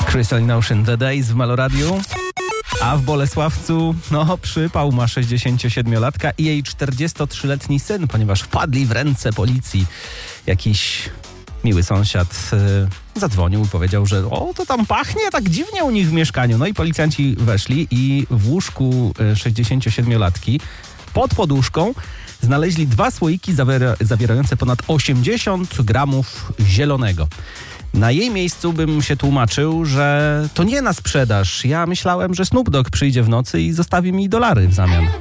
Crystalline Ocean, The Days w Meloradiu. A w Bolesławcu, przypał ma 67-latka i jej 43-letni syn, ponieważ wpadli w ręce policji. Jakiś miły sąsiad zadzwonił i powiedział, że to tam pachnie tak dziwnie u nich w mieszkaniu. No i policjanci weszli i w łóżku 67-latki pod poduszką znaleźli 2 słoiki zawierające ponad 80 gramów zielonego. Na jej miejscu bym się tłumaczył, że to nie na sprzedaż. Ja myślałem, że Snoop Dogg przyjdzie w nocy i zostawi mi dolary w zamian.